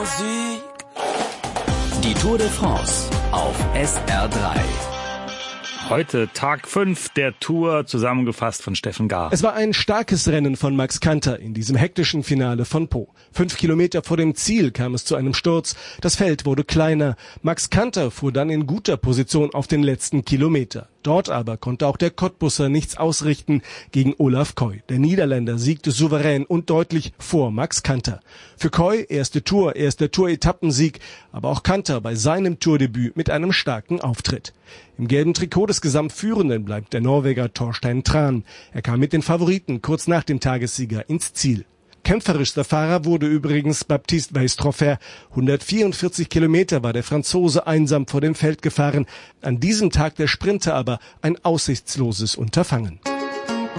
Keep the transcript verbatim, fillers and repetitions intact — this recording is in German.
Musik. Die Tour de France auf S R drei. Heute Tag fünf der Tour, zusammengefasst von Steffen Gar. Es war ein starkes Rennen von Max Kanter in diesem hektischen Finale von Pau. Fünf Kilometer vor dem Ziel kam es zu einem Sturz. Das Feld wurde kleiner. Max Kanter fuhr dann in guter Position auf den letzten Kilometer. Dort aber konnte auch der Cottbusser nichts ausrichten gegen Olaf Koy. Der Niederländer siegte souverän und deutlich vor Max Kanter. Für Koy erste Tour, erster Tour-Etappensieg, aber auch Kanter bei seinem Tourdebüt mit einem starken Auftritt. Im gelben Trikot des Gesamtführenden bleibt der Norweger Torstein Tran. Er kam mit den Favoriten kurz nach dem Tagessieger ins Ziel. Kämpferischster Fahrer wurde übrigens Baptiste Weistrofer. hundertvierundvierzig Kilometer war der Franzose einsam vor dem Feld gefahren. An diesem Tag der Sprinter aber ein aussichtsloses Unterfangen.